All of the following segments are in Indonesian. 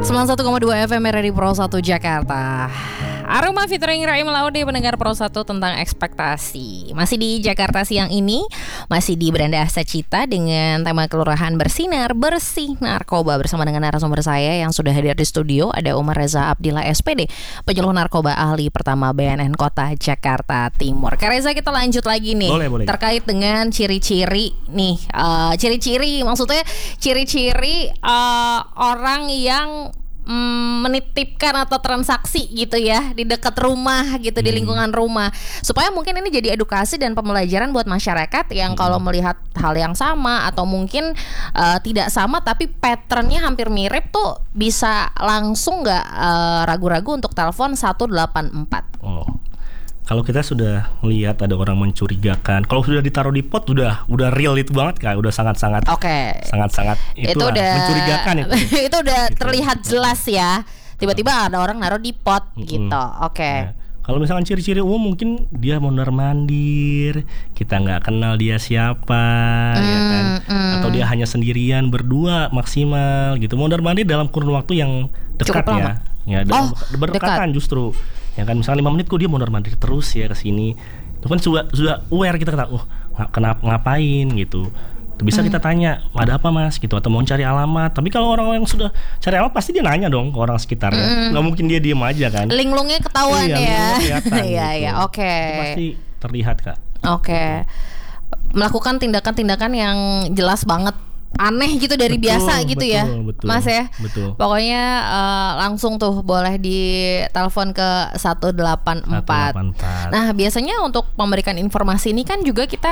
91,2 FM Radio Pro 1 Jakarta. Aroma featuring Raim Laude, pendengar Pro 1 tentang ekspektasi. Masih di Jakarta siang ini, masih di Beranda Asa Cita dengan tema Kelurahan Bersinar, Bersih Narkoba, bersama dengan narasumber saya yang sudah hadir di studio. Ada Umar Reza Abdillah SPD, penyuluh narkoba ahli pertama BNN Kota Jakarta Timur. Kak Reza, kita lanjut lagi nih. Boleh. Terkait dengan ciri-ciri nih, ciri-ciri maksudnya ciri-ciri orang yang menitipkan atau transaksi gitu ya di dekat rumah gitu, di lingkungan rumah, supaya mungkin ini jadi edukasi dan pembelajaran buat masyarakat yang kalau melihat hal yang sama atau mungkin tidak sama tapi patternnya hampir mirip tuh bisa langsung nggak ragu-ragu untuk telepon 184. Kalau kita sudah melihat ada orang mencurigakan, kalau sudah ditaruh di pot udah real itu banget Kak, udah sangat-sangat sangat-sangat itu udah mencurigakan itu. Itu udah gitu. Terlihat jelas ya. Tiba-tiba ada orang naruh di pot gitu. Oke. Kalau misalkan ciri-ciri umum mungkin dia mondar-mandir, kita nggak kenal dia siapa, ya kan? Atau dia hanya sendirian berdua maksimal gitu. Mondar-mandir dalam kurun waktu yang dekat ya dalam berdekatan justru. Ya kan, misalnya 5 menit kok dia mondar-mandir terus ya ke sini. Itu kan sudah aware kita kata, kenapa ngapain gitu. Bisa kita tanya, ada apa mas gitu, atau mau cari alamat. Tapi kalau orang yang sudah cari alamat pasti dia nanya dong ke orang sekitarnya. Nggak mungkin dia diem aja kan. Linglungnya ketahuan ya. Iya, oke. Itu pasti terlihat Kak. Oke. Melakukan tindakan-tindakan yang jelas banget aneh gitu dari biasa gitu ya Mas ya. Pokoknya langsung tuh boleh ditelepon ke 184. Nah biasanya untuk memberikan informasi ini kan juga kita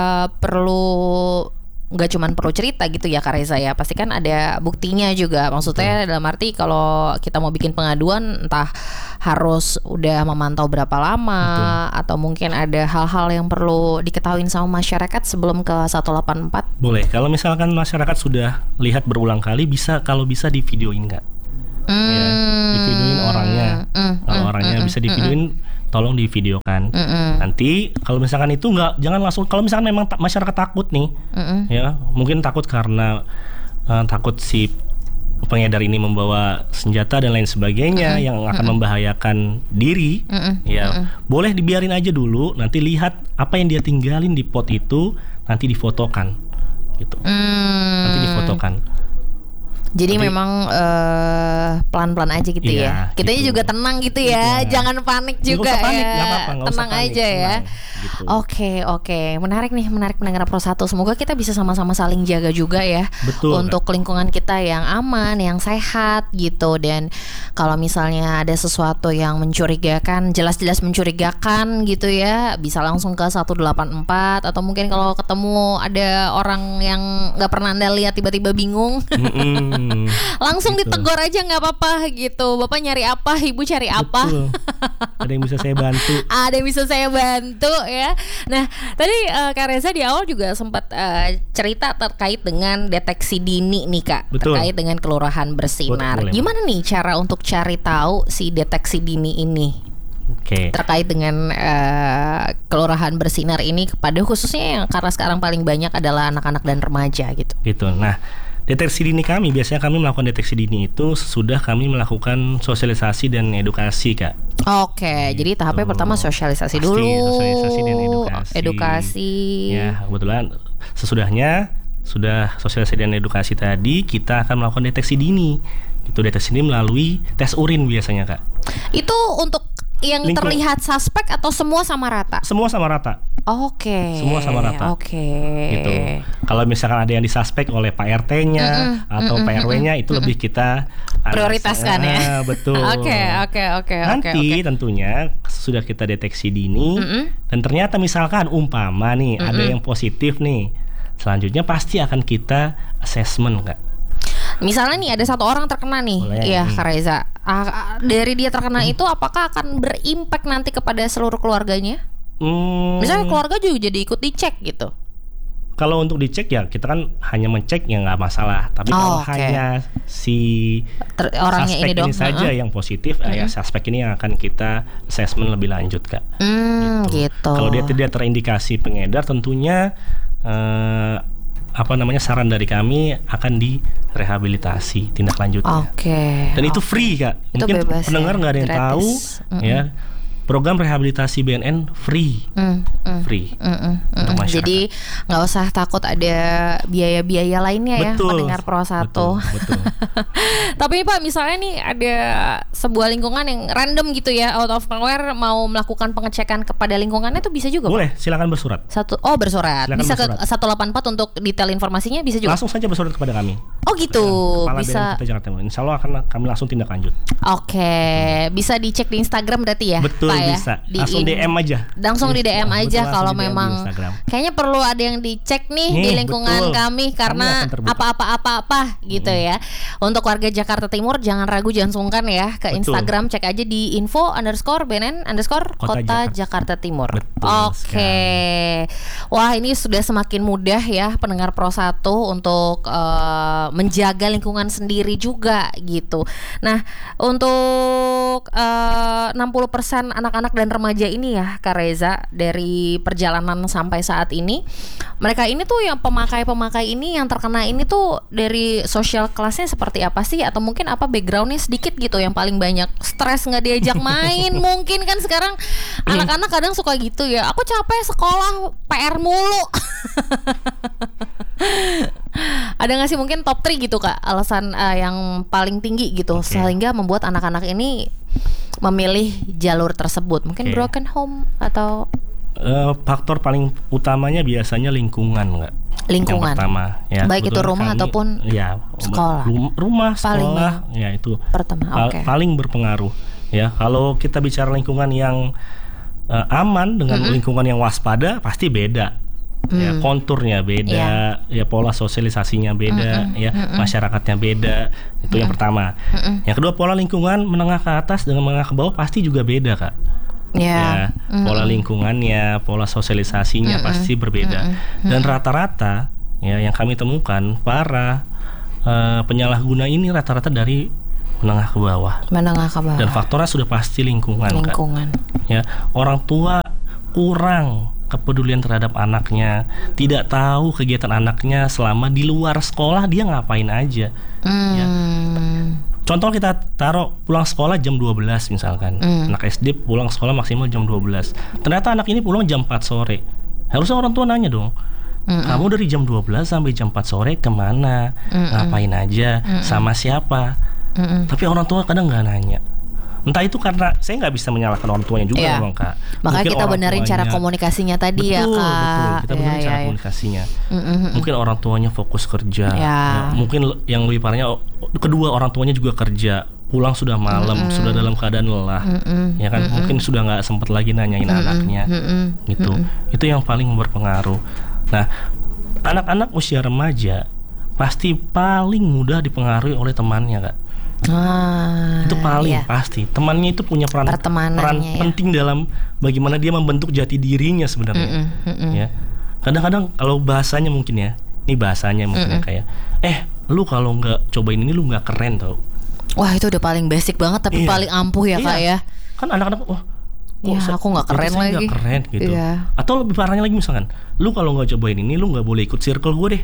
nggak cuman perlu cerita gitu ya Kak Reza ya, pasti kan ada buktinya juga. Maksudnya dalam arti kalau kita mau bikin pengaduan entah harus udah memantau berapa lama atau mungkin ada hal-hal yang perlu diketahui sama masyarakat sebelum ke 184. Boleh, kalau misalkan masyarakat sudah lihat berulang kali kalau bisa divideoin Kak. Ya, divideoin orangnya. Kalau orangnya bisa divideoin, tolong divideokan. Nanti kalau misalkan itu jangan langsung. Kalau misalkan memang masyarakat takut nih, ya mungkin takut karena takut si pengedar ini membawa senjata dan lain sebagainya yang akan membahayakan diri, boleh dibiarin aja dulu. Nanti lihat apa yang dia tinggalin di pot itu, nanti difotokan, gitu. Nanti difotokan. Jadi memang pelan-pelan aja gitu ya. Kitanya juga tenang gitu ya. Jangan panik juga ya. Panik, gak apa-apa, tenang aja ya. Gitu. Oke. Menarik pendengar Pro 1. Semoga kita bisa sama-sama saling jaga juga ya. Betul, untuk lingkungan kita yang aman, yang sehat gitu. Dan kalau misalnya ada sesuatu yang mencurigakan, jelas-jelas mencurigakan gitu ya, bisa langsung ke 184. Atau mungkin kalau ketemu ada orang yang gak pernah Anda lihat tiba-tiba bingung, langsung gitu. Ditegur aja nggak apa-apa gitu. Bapak nyari apa, ibu cari apa? Ada yang bisa saya bantu. Ada yang bisa saya bantu ya. Nah tadi Kak Reza di awal juga sempat cerita terkait dengan deteksi dini nih Kak. Terkait dengan Kelurahan Bersinar. Gimana nih cara untuk cari tahu si deteksi dini ini? Terkait dengan Kelurahan Bersinar ini, kepada khususnya yang karena sekarang paling banyak adalah anak-anak dan remaja gitu. Nah deteksi dini kami melakukan deteksi dini itu sesudah kami melakukan sosialisasi dan edukasi Kak. Jadi tahapnya pertama sosialisasi dulu. Sosialisasi dan edukasi. Ya kebetulan sesudahnya sudah sosialisasi dan edukasi tadi, kita akan melakukan deteksi dini. Itu deteksi dini melalui tes urin biasanya Kak. Itu untuk yang terlihat suspek atau semua sama rata? Semua sama rata. Semua sama rata. Gitu. Kalau misalkan ada yang disuspek oleh Pak RT-nya atau Pak RW-nya, itu lebih kita prioritaskan ya. Betul. Nanti tentunya sudah kita deteksi dini dan ternyata misalkan umpama nih ada yang positif nih, selanjutnya pasti akan kita assessment Kak. Misalnya nih ada satu orang terkena nih, Kak Reza. Dari dia terkena itu apakah akan berimpact nanti kepada seluruh keluarganya? Misalnya keluarga juga jadi ikut dicek gitu. Kalau untuk dicek ya kita kan hanya mencek ya nggak masalah. Tapi kalau hanya si orangnya suspek ini saja yang positif, ya suspek ini yang akan kita assessment lebih lanjut Kak. Gitu. Kalau dia tidak terindikasi pengedar, tentunya saran dari kami akan rehabilitasi tindak lanjutnya. Dan itu free Kak. Itu Mungkin bebas, pendengar nggak ada yang gratis. tahu ya. Program rehabilitasi BNN free, free untuk masyarakat. Jadi nggak usah takut ada biaya-biaya lainnya Betul, ya mendengar Pro 1. betul. Tapi Pak, misalnya nih ada sebuah lingkungan yang random gitu ya, out of nowhere mau melakukan pengecekan kepada lingkungannya itu bisa juga Pak? Boleh, silakan bersurat. Bersurat. Silakan Bisa bersurat. ke 184 untuk detail informasinya bisa juga. Langsung saja bersurat kepada kami. Oh gitu, Kepala bisa. BNN Kota Jakarta Timur. Insya Allah akan kami langsung tindak lanjut. Oke, bisa dicek di Instagram berarti ya, Betul, Pak ya? bisa. Langsung DM aja. Langsung di DM Betul, aja langsung kalau di DM di memang Instagram. kayaknya perlu ada yang dicek nih di lingkungan betul. kami karena Kami akan terbuka. apa-apa gitu ya. Untuk warga Jakarta Timur jangan ragu, jangan sungkan ya ke Betul. Instagram, cek aja di info_BNN_Kota Jakarta Timur. Betul Oke. Wah, ini sudah semakin mudah ya pendengar Pro 1 untuk menjaga lingkungan sendiri juga gitu. Nah, untuk 60% anak-anak dan remaja ini ya Kak Reza, dari perjalanan sampai saat ini, mereka ini tuh yang pemakai ini yang terkena ini tuh dari social kelasnya seperti apa sih, atau mungkin apa backgroundnya sedikit gitu yang paling banyak stres, nggak diajak main mungkin kan sekarang anak-anak kadang suka gitu ya, aku capek sekolah PR mulu. Ada nggak sih mungkin top 3 gitu Kak alasan yang paling tinggi gitu sehingga membuat anak-anak ini memilih jalur tersebut? Mungkin broken home atau faktor paling utamanya biasanya lingkungan Kak. Lingkungan. Yang pertama ya, baik itu rumah ataupun ya, sekolah. Rumah, sekolah ya itu pertama. Paling berpengaruh ya. Kalau kita bicara lingkungan yang aman dengan lingkungan yang waspada pasti beda. Ya, konturnya beda, ya pola sosialisasinya beda, ya masyarakatnya beda. Itu yang pertama. Yang kedua, pola lingkungan menengah ke atas dengan menengah ke bawah pasti juga beda Kak. Ya, pola lingkungannya, pola sosialisasinya pasti berbeda. Dan rata-rata ya yang kami temukan para penyalahguna ini rata-rata dari menengah ke bawah. Menengah ke bawah. Dan faktornya sudah pasti lingkungan. Kak. Ya, orang tua kurang kepedulian terhadap anaknya, tidak tahu kegiatan anaknya selama di luar sekolah dia ngapain aja. Ya. Contoh kita taruh pulang sekolah jam 12 misalkan. Anak SD pulang sekolah maksimal jam 12. Ternyata anak ini pulang jam 4 sore. Harusnya orang tua nanya dong, kamu dari jam 12 sampai jam 4 sore kemana? Ngapain aja? Sama siapa? Tapi orang tua kadang nggak nanya. Entah itu karena saya nggak bisa menyalahkan orang tuanya juga memang Kak. Makanya kita benerin cara komunikasinya tadi ya Kak. Betul, kita benerin cara komunikasinya. Mungkin orang tuanya fokus kerja. Ya, mungkin yang lebih parahnya kedua orang tuanya juga kerja. Pulang sudah malam, sudah dalam keadaan lelah. Ya kan, mungkin sudah nggak sempat lagi nanyain anaknya. Gitu. Itu yang paling berpengaruh. Nah, anak-anak usia remaja pasti paling mudah dipengaruhi oleh temannya Kak. Itu paling pasti. Temannya itu punya peran penting dalam bagaimana dia membentuk jati dirinya sebenarnya. Ya. Kadang-kadang kalau bahasanya mungkin ya, ini bahasanya mungkin ya kayak, lu kalau nggak cobain ini lu nggak keren tau. Wah, itu udah paling basic banget tapi paling ampuh ya Kak ya. Kan anak-anak aku nggak keren lagi. Nggak keren gitu. Atau lebih parahnya lagi misalkan, lu kalau nggak cobain ini lu nggak boleh ikut circle gue deh.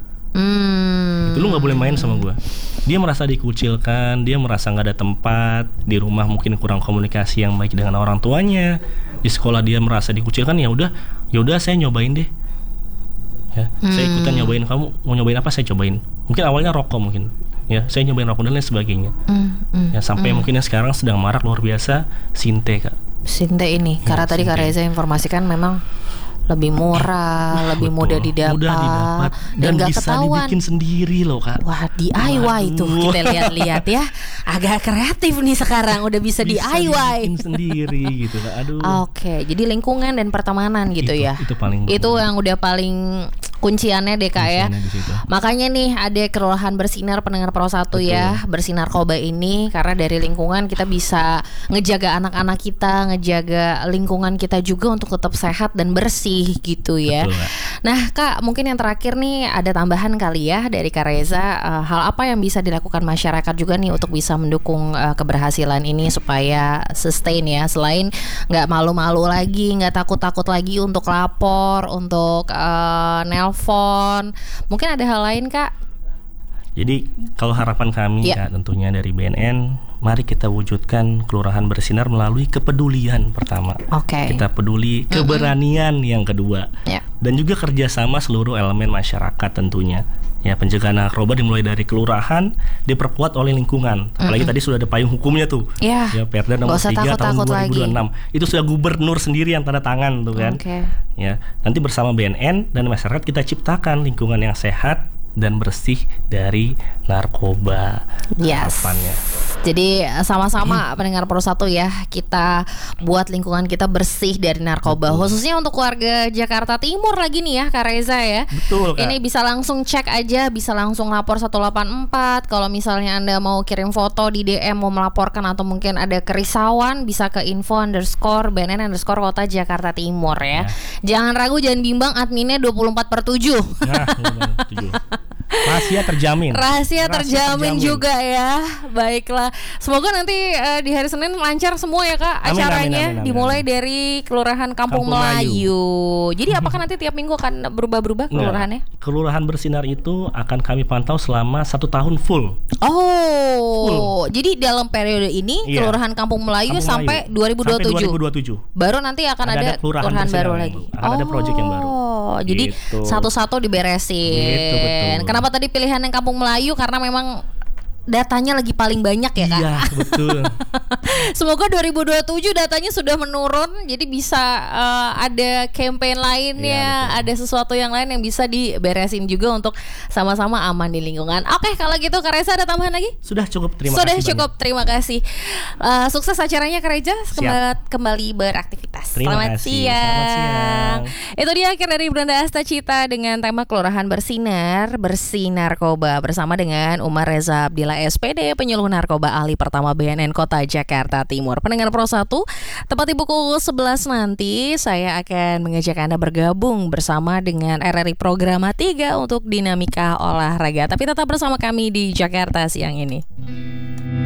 Itu lu nggak boleh main sama gue. Dia merasa dikucilkan, dia merasa nggak ada tempat di rumah, mungkin kurang komunikasi yang baik dengan orang tuanya. Di sekolah dia merasa dikucilkan, ya udah saya nyobain deh. Ya, saya ikutan nyobain, kamu mau nyobain apa saya cobain. Mungkin awalnya rokok mungkin. Ya, saya nyobain rokok dan lain sebagainya. Ya sampai mungkin yang sekarang sedang marak luar biasa Sinte Kak. Sinte ini karena tadi Kak Reza informasikan memang lebih murah, lebih mudah didapat dan gak bisa ketahuan. dibikin sendiri loh Kak. Wah, DIY tuh kita lihat-lihat ya. Agak kreatif nih sekarang, udah bisa DIY. Bikin sendiri gitu Kak. Oke, jadi lingkungan dan pertemanan gitu ya. Itu paling yang udah paling kunciannya deh Kak ya. Makanya nih ada Kelurahan Bersinar pendengar Pro 1 ya, Bersinar Koba ini karena dari lingkungan kita bisa ngejaga anak-anak kita, ngejaga lingkungan kita juga untuk tetap sehat dan bersih gitu ya. Betul, nah Kak, mungkin yang terakhir nih ada tambahan kali ya dari Kak Reza, hal apa yang bisa dilakukan masyarakat juga nih untuk bisa mendukung keberhasilan ini supaya sustain ya, selain nggak malu-malu lagi, nggak takut-takut lagi untuk lapor, untuk nelpon, mungkin ada hal lain Kak? Jadi kalau harapan kami ya tentunya dari BNN, mari kita wujudkan kelurahan bersinar melalui kepedulian pertama. Kita peduli, keberanian yang kedua, dan juga kerjasama seluruh elemen masyarakat tentunya. Ya, pencegahan narkoba dimulai dari kelurahan, diperkuat oleh lingkungan. Apalagi tadi sudah ada payung hukumnya tuh. Ya, Perda nomor 3 tahun 2026. Itu sudah gubernur sendiri yang tanda tangan tuh kan. Ya, nanti bersama BNN dan masyarakat kita ciptakan lingkungan yang sehat dan bersih dari narkoba. Harapannya. Jadi sama-sama pendengar Pro 1 ya, kita buat lingkungan kita bersih dari narkoba. Khususnya untuk warga Jakarta Timur lagi nih ya Kak Reza ya. Betul, Kak. Ini bisa langsung cek aja, bisa langsung lapor 184. Kalau misalnya Anda mau kirim foto di DM mau melaporkan atau mungkin ada kerisauan, bisa ke info_BNN_Kota Jakarta Timur ya. Jangan ragu, jangan bimbang, adminnya 24/7. Nah, 7. Rahasia terjamin juga ya. Baiklah, semoga nanti di hari Senin lancar semua ya Kak acaranya. Amin. Dimulai dari Kelurahan Kampung Melayu. Jadi apakah nanti tiap minggu akan berubah-berubah kelurahannya? Kelurahan Bersinar itu akan kami pantau selama 1 tahun full. Jadi dalam periode ini Kelurahan Kampung Melayu sampai 2027. Baru nanti akan ada kelurahan baru lagi. Akan ada proyek yang baru. Jadi satu-satu diberesin. Betul. Kenapa tadi pilihan yang Kampung Melayu? Karena memang datanya lagi paling banyak ya Kak. Iya, betul. Semoga 2027 datanya sudah menurun, jadi bisa ada campaign lainnya, ada sesuatu yang lain yang bisa diberesin juga untuk sama-sama aman di lingkungan. Oke, kalau gitu Kak Reza ada tambahan lagi? Sudah cukup, terima kasih. Sukses acaranya Kak Reza, kembali beraktivitas. Selamat siang. Itu dia akhir dari Brenda Asta Cita dengan tema Kelurahan Bersinar, bersih narkoba bersama dengan Umar Reza Abdillah SPD, penyuluh narkoba ahli pertama BNN Kota Jakarta Timur. Pendengar Pro 1, tepat di pukul 11 nanti saya akan mengajak Anda bergabung bersama dengan RRI Programa 3 untuk dinamika olahraga. Tapi tetap bersama kami di Jakarta siang ini.